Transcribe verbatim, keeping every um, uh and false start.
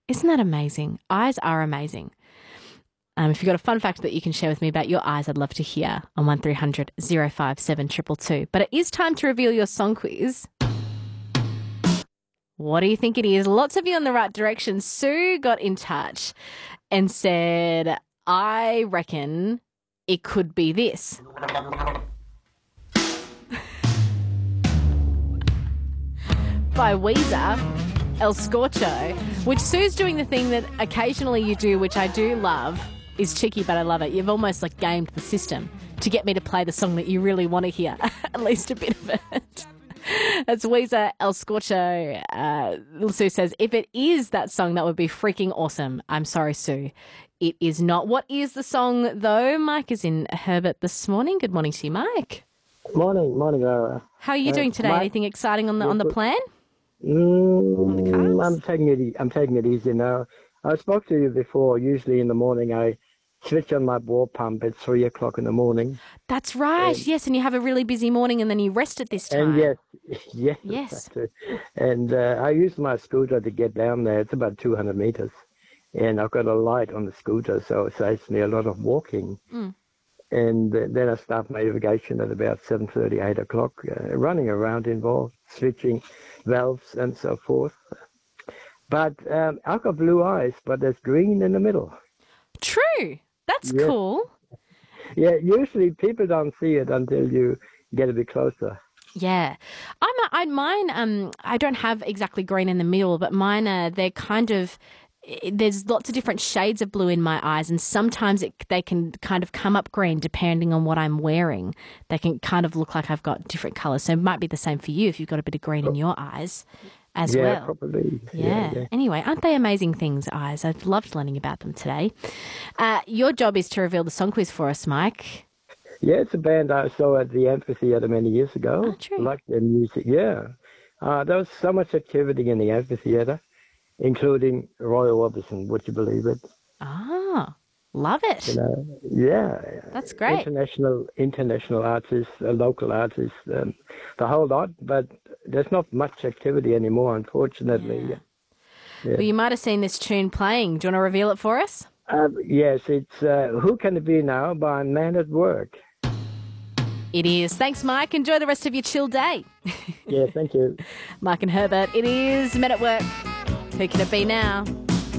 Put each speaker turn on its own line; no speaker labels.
Isn't that amazing? Eyes are amazing. Um, if you've got a fun fact that you can share with me about your eyes, I'd love to hear on one three hundred oh five seven two two two. But it is time to reveal your song quiz. What do you think it is? Lots of you in the right direction. Sue got in touch and said, I reckon it could be this. By Weezer, El Scorcho, which Sue's doing the thing that occasionally you do, which I do love, is cheeky, but I love it. You've almost like gamed the system to get me to play the song that you really want to hear, at least a bit of it. That's Weezer, El Scorcho. Uh, Sue says, if it is that song, that would be freaking awesome. I'm sorry, Sue. It is not. What is the song, though? Mike is in Herbert this morning. Good morning to you, Mike.
Morning, morning, Laura.
How are you
uh,
doing today?
Mike,
Anything exciting on the on the plan?
Mm,
on the cards?
I'm taking it. e- I'm taking it easy now. I spoke to you before. Usually in the morning, I switch on my ball pump at three o'clock in the morning.
That's right.
And,
yes, and you have a really busy morning, and then you rest at this time.
and yes, yes,
Yes.
that's it. And uh, I use my scooter to get down there. It's about two hundred meters, and I've got a light on the scooter, so it saves me a lot of walking.
Mm.
And uh, then I start my irrigation at about seven thirty, eight o'clock, uh, running around involved, switching valves and so forth. But um, I've got blue eyes, but there's green in the middle.
True. That's
Yeah.
cool.
Yeah, usually people don't see it until you get a bit closer.
Yeah, I'm. A, I mine. Um, I don't have exactly green in the middle, but mine are. They're kind of. There's lots of different shades of blue in my eyes, and sometimes it, they can kind of come up green depending on what I'm wearing. They can kind of look like I've got different colours. So it might be the same for you if you've got a bit of green in your eyes as
yeah,
well.
probably.
Yeah.
Yeah, yeah.
Anyway, aren't they amazing things, eyes? I've loved learning about them today. Uh, your job is to reveal the song quiz for us, Mike.
Yeah, it's a band I saw at the amphitheatre many years ago.
Oh, true.
Like their music, yeah. Uh, there was so much activity in the amphitheatre, including Roy Orbison, would you believe it?
Ah, love it.
You know, yeah.
That's great.
International, international artists, uh, local artists, um, the whole lot. But there's not much activity anymore, unfortunately.
Yeah.
Yeah.
Well, you might have seen this tune playing. Do you want to reveal it for us?
Um, yes, it's uh, Who Can It Be Now by Man at Work.
It is. Thanks, Mike. Enjoy the rest of your chill day.
Yeah, thank you.
Mike and Herbert, it is Men at Work. Who can it be now?